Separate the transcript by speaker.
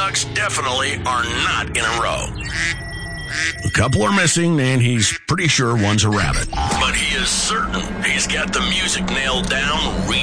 Speaker 1: ducks definitely are not in a row. A couple are missing, and he's pretty sure one's a rabbit. But he is certain he's got the music nailed down